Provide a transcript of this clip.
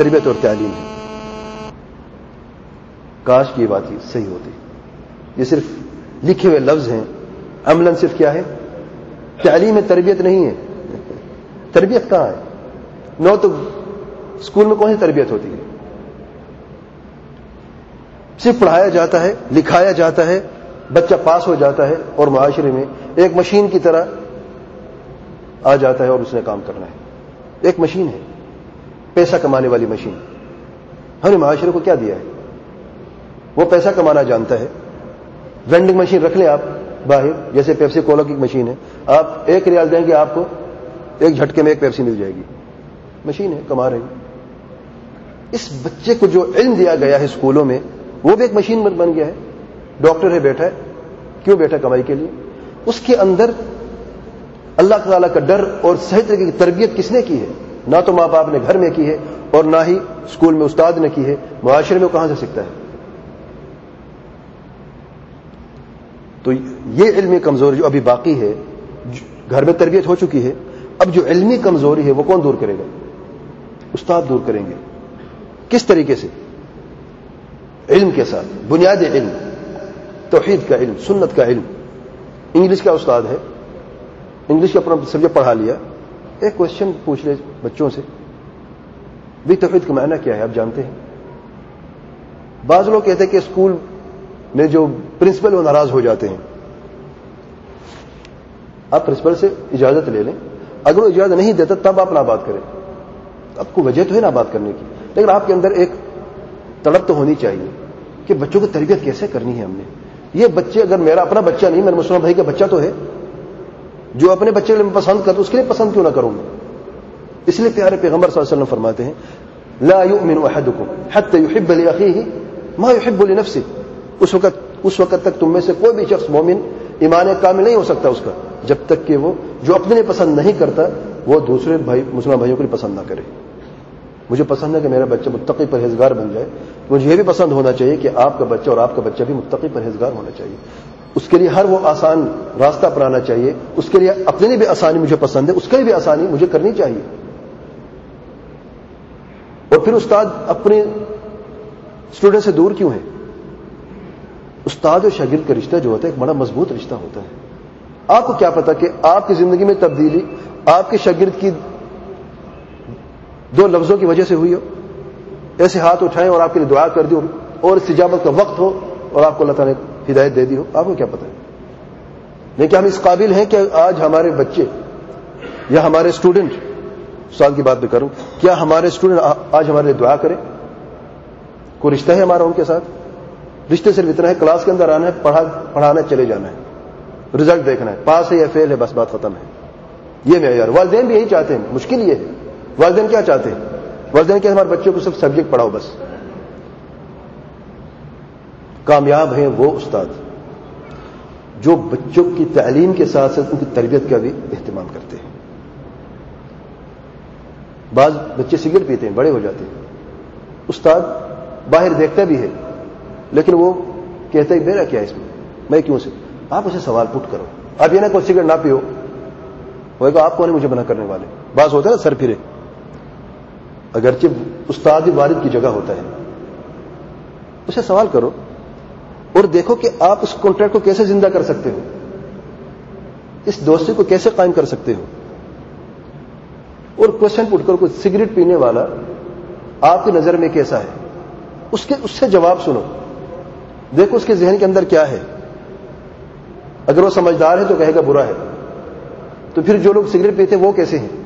تربیت اور تعلیم ہے. کاش کی یہ بات ہی صحیح ہوتی. یہ صرف لکھے ہوئے لفظ ہیں، عملاً صرف کیا ہے؟ تعلیم ہے، تربیت نہیں ہے. تربیت کہاں ہے؟ نو تو اسکول میں کون سی تربیت ہوتی ہے؟ صرف پڑھایا جاتا ہے، لکھایا جاتا ہے، بچہ پاس ہو جاتا ہے اور معاشرے میں ایک مشین کی طرح آ جاتا ہے اور اس نے کام کرنا ہے. ایک مشین ہے، پیسہ کمانے والی مشین. ہم نے معاشرے کو کیا دیا ہے؟ وہ پیسہ کمانا جانتا ہے. وینڈنگ مشین رکھ لیں آپ باہر، جیسے پیپسی کولا کی مشین ہے، آپ 1 ریال دیں گے آپ کو ایک جھٹکے میں 1 پیپسی مل جائے گی. مشین ہے، کما رہی. اس بچے کو جو علم دیا گیا ہے اسکولوں میں، وہ بھی ایک مشین بن گیا ہے. ڈاکٹر ہے، بیٹھا ہے. کیوں بیٹھا؟ کمائی کے لیے. اس کے اندر اللہ تعالیٰ کا ڈر اور صحیح طریقے کی تربیت کس نے کی ہے؟ نہ تو ماں باپ نے گھر میں کی ہے اور نہ ہی اسکول میں استاد نے کی ہے. معاشرے میں وہ کہاں سے سیکھتا ہے؟ تو یہ علمی کمزوری جو ابھی باقی ہے، گھر میں تربیت ہو چکی ہے، اب جو علمی کمزوری ہے وہ کون دور کرے گا؟ استاد دور کریں گے. کس طریقے سے؟ علم کے ساتھ، بنیادی علم، توحید کا علم، سنت کا علم. انگلش کا استاد ہے، انگلش کا اپنا سبجیکٹ پڑھا لیا، ایک کوشچن پوچھ لے بچوں سے، بھی توحید کا معنی کیا ہے آپ جانتے ہیں؟ بعض لوگ کہتے ہیں کہ اسکول میں جو پرنسپل وہ ناراض ہو جاتے ہیں. آپ پرنسپل سے اجازت لے لیں، اگر وہ اجازت نہیں دیتا تب آپ نہ بات کریں. آپ کو وجہ تو ہے نا بات کرنے کی، لیکن آپ کے اندر ایک تڑپ تو ہونی چاہیے کہ بچوں کو تربیت کیسے کرنی ہے. ہم نے یہ بچے، اگر میرا اپنا بچہ نہیں، میرے مسلمان بھائی کا بچہ تو ہے، جو اپنے بچے کو پسند کرتا اس کے لیے پسند کیوں نہ کروں میں؟ اس لیے پیارے پیغمبر صلی اللہ علیہ وسلم فرماتے ہیں لا يؤمن احدكم حتى يحب لاخيه ما يحب لنفسه. اس وقت تک تم میں سے کوئی بھی شخص مومن ایمان کامل نہیں ہو سکتا اس کا، جب تک کہ وہ جو اپنے لیے پسند نہیں کرتا وہ دوسرے بھائی مسلمان بھائیوں کو پسند نہ کرے. مجھے پسند ہے کہ میرا بچہ متقی پرہیزگار بن جائے. مجھے یہ بھی پسند ہونا چاہیے کہ آپ کا بچہ اور آپ کا بچہ بھی متقی پرہیزگار ہونا چاہیے. اس کے لیے ہر وہ آسان راستہ اپنانا چاہیے. اس کے لیے اپنے لیے بھی آسانی مجھے پسند ہے، اس کے لیے بھی آسانی مجھے کرنی چاہیے. اور پھر استاد اپنے اسٹوڈنٹ سے دور کیوں ہے؟ استاد اور شاگرد کا رشتہ جو ہوتا ہے ایک بڑا مضبوط رشتہ ہوتا ہے. آپ کو کیا پتا کہ آپ کی زندگی میں تبدیلی آپ کے شاگرد کی 2 لفظوں کی وجہ سے ہوئی ہو. ایسے ہاتھ اٹھائیں اور آپ کے لیے دعا کر دی اور استجابت کا وقت ہو اور آپ کو اللہ تعالیٰ نے ہدایت دے دی ہو. آپ کو کیا پتا ہے؟ لیکن ہم اس قابل ہیں کہ آج ہمارے بچے یا ہمارے اسٹوڈنٹ، استاد کی بات بھی کروں، کیا ہمارے اسٹوڈنٹ آج ہمارے لیے دعا کریں؟ کوئی رشتہ ہے ہمارا ان کے ساتھ؟ رشتے صرف اتنا ہے کلاس کے اندر آنا ہے، پڑھانا، چلے جانا ہے، رزلٹ دیکھنا ہے، پاس ہے یا فیل ہے، بس بات ختم ہے. یہ معیار. والدین بھی یہی چاہتے ہیں. مشکل یہ ہے، والدین کیا چاہتے ہیں؟ والدین کہ ہمارے بچوں کو صرف سبجیکٹ پڑھاؤ بس. کامیاب ہیں وہ استاد جو بچوں کی تعلیم کے ساتھ ساتھ ان کی تربیت کا بھی اہتمام کرتے ہیں. بعض بچے سگریٹ پیتے ہیں، بڑے ہو جاتے ہیں، استاد باہر دیکھتا بھی ہے لیکن وہ کہتا ہے میرا کیا اس میں کیوں سے؟ آپ اسے سوال پٹ کرو. آپ یہ نہ کوئی سگریٹ نہ پیو، وہ کہا آپ کون ہے مجھے منع کرنے والے؟ بعض ہوتا ہے نا سر پھرے، اگرچہ استاد والد کی جگہ ہوتا ہے. اسے سوال کرو اور دیکھو کہ آپ اس کانٹریکٹ کو کیسے زندہ کر سکتے ہو، اس دوستی کو کیسے قائم کر سکتے ہو. اور کوشچن پٹ کرو کوئی سگریٹ پینے والا آپ کی نظر میں کیسا ہے، اس سے جواب سنو، دیکھو اس کے ذہن کے اندر کیا ہے. اگر وہ سمجھدار ہے تو کہے گا برا ہے. تو پھر جو لوگ سگریٹ پیتے ہیں وہ کیسے ہیں؟